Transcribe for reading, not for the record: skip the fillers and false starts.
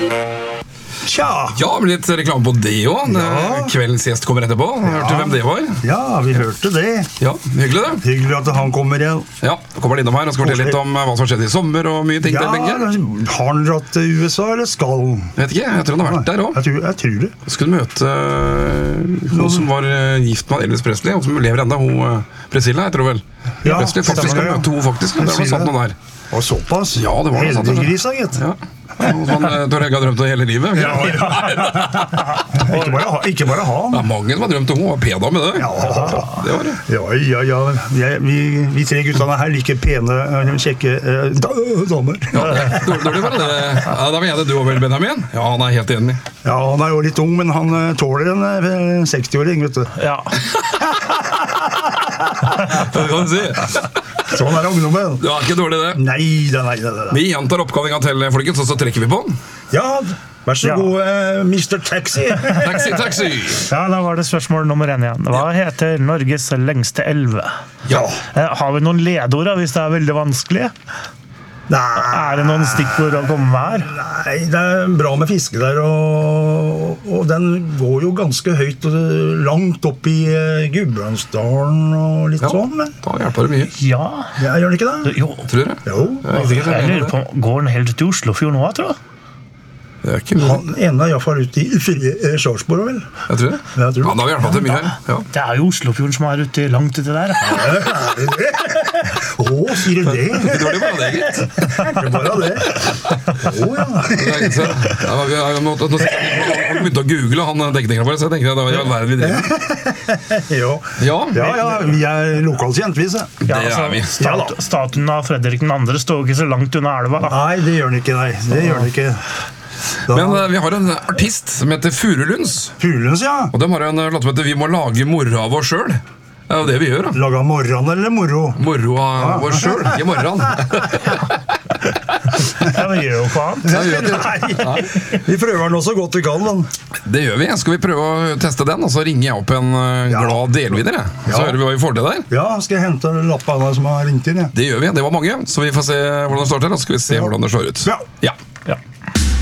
Tja. Ja, men litt reklame på det også. Kveldens gjest kommer etterpå. Hørte du hvem det var? Ja, vi hørte det. Ja, hyggelig det. Hyggelig at han kommer igjen. Ja, kommer han innom her og skal fortelle litt om hva som har skjedd i sommer og mye ting til begge. Har han dratt til USA, eller skal han? Vet ikke, jeg tror han har vært der også. Jeg tror det. Så skulle du møte hun som var gift med Elvis Presley, og som lever enda, hun Priscilla, jeg tror vel. Ja, Presley faktisk skal møte hun faktisk, det var noe sånt noe der. Og såpass? Ja, det var noe sånt. Heldiggrisa, gitt. Ja. Sånn, Tor Helge har drømt om hele livet. Ja. Ikke bare han. Det er mange som har drømt om hun var peda med det. Ja, det var det. Ja. Vi tre guttene her liker pene, kjekke damer. Ja, dårlig var det. Ja, da var jeg det du og vel, Benjamin. Ja, han er helt enig. Ja, han er jo litt ung, men han tåler en 60-åring, vet du. Ja. Det kan du si. Sånn er ungdommen. Det var ikke dårlig det. Nei. Vi gjentar oppgaven til folkens, og så trekker vi på den. Ja, vær så god, Mr. Taxi. Taxi. Ja, da var det spørsmål nummer 1 igjen. Hva heter Norges lengste elv? Ja. Har vi noen ledord hvis det er veldig vanskelig? Nei. Er det noen stikkord å komme med her? Nei, det er bra med fiske der, og den går jo ganske høyt og langt opp i Gudbrandsdalen og litt sånn. Men. Da hjelper det mye. Ja. Ja, gjør den ikke det? Jo. Tror du det? Jo. Jeg lurer på, går den helt til Oslofjord nå, tror jeg? Det er ikke mulig. Han ene er i hvert fall ute i Sarpsborg, vel? Jeg tror det. Ja, da har vi hjulpet til mye her. Ja. Det er jo Oslofjorden som er langt ute der. Sier du det? Det var det bare det, gitt. Det bare det. Nå begynte å google han dekningen vår, så jeg tenkte at det var verden vi driver. Ja, vi er lokalkjent, vi. Ja, altså, statuen av Fredrik 2. står ikke så langt unna elva. Da. Nei, det gjør den ikke. Det gjør den ikke. Men vi har en artist som heter Furulunds. Furulunds, ja. Og de har en låt som heter Vi må lage moro av oss selv. Det er jo det vi gjør da. Lage morran eller moro? Moro av oss selv, ikke morran. Ja, vi gjør jo faen. Vi prøver den også godt vi kan, men. Det gjør vi. Skal vi prøve å teste den, og så ringer jeg opp en glad delvinner. Så hører vi hva vi får til der. Ja, skal jeg hente lappen av deg som har ringt inn. Det gjør vi, det var mange. Så vi får se hvordan det står til, og så skal vi se hvordan det slår ut. Ja. Ja.